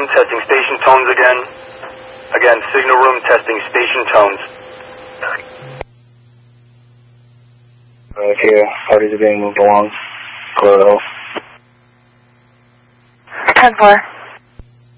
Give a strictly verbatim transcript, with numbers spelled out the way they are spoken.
room, testing station tones again. Again, signal room, testing station tones. Right here, parties are being moved along. Corridor. ten four.